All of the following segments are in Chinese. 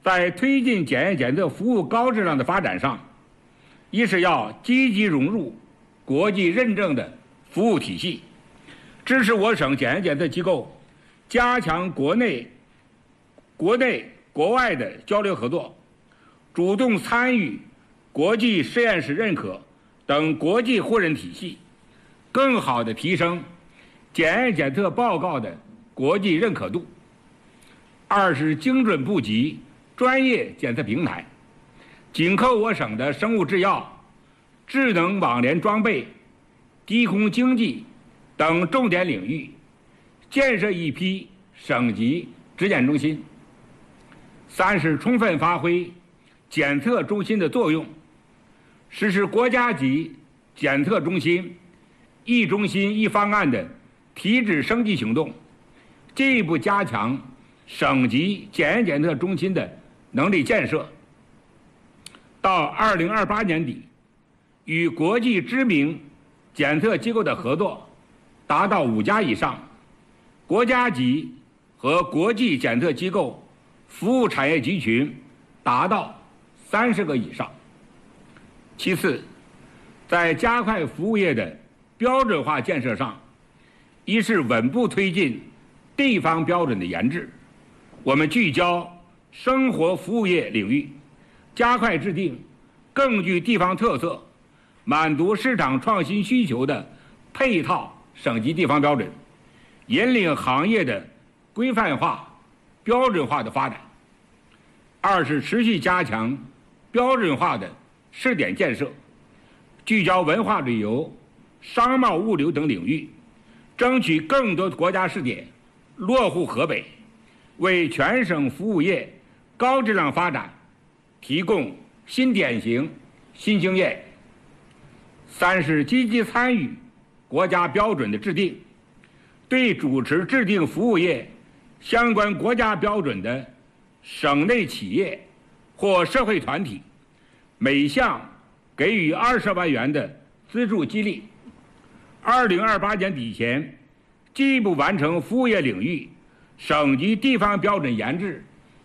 在推进检验检测服务高质量的发展上，一是要积极融入国际认证的服务体系，支持我省检验检测机构加强国内国外的交流合作，主动参与国际实验室认可等国际互认体系，更好地提升检验检测报告的国际认可度。二是精准布局专业检测平台，紧扣我省的生物制药、智能网联装备、低空经济等重点领域，建设一批省级质检中心。三是充分发挥检测中心的作用，实施国家级检测中心一中心一方案的提质升级行动，进一步加强省级检验检测中心的能力建设。到2028年底，与国际知名检测机构的合作达到5家以上，国家级和国际检测机构服务产业集群达到30个以上。其次，在加快服务业的标准化建设上，一是稳步推进地方标准的研制，我们聚焦生活服务业领域，加快制定更具地方特色、满足市场创新需求的配套省级地方标准，引领行业的规范化、标准化的发展。二是持续加强标准化的试点建设，聚焦文化旅游、商贸物流等领域，争取更多国家试点落户河北，为全省服务业高质量发展提供新典型、新经验。三是积极参与国家标准的制定，对主持制定服务业相关国家标准的省内企业或社会团体，每项给予20万元的资助激励。2028年底前，进一步完成服务业领域省级地方标准研制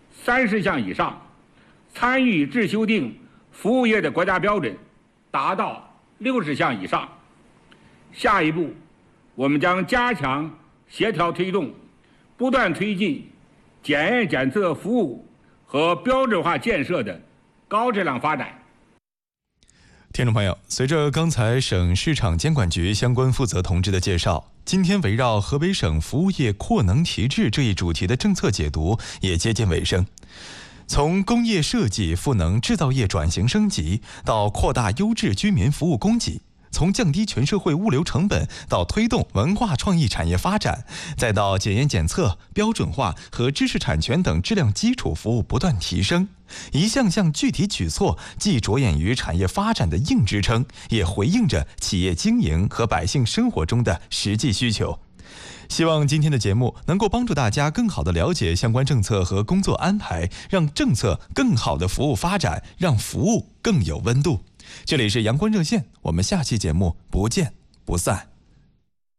30项以上，参与制修订服务业的国家标准达到60项以上。下一步，我们将加强协调推动，不断推进检验检测服务和标准化建设的高质量发展。 听众朋友，随着刚才省市场监管局相关负责同志的介绍，今天围绕河北省服务业扩能提质这一主题的政策解读也接近尾声。从工业设计赋能制造业转型升级，到扩大优质居民服务供给，从降低全社会物流成本到推动文化创意产业发展，再到检验检测、标准化和知识产权等质量基础服务不断提升，一项项具体举措既着眼于产业发展的硬支撑，也回应着企业经营和百姓生活中的实际需求。希望今天的节目能够帮助大家更好地了解相关政策和工作安排，让政策更好地服务发展，让服务更有温度。这里是阳光热线，我们下期节目不见不散。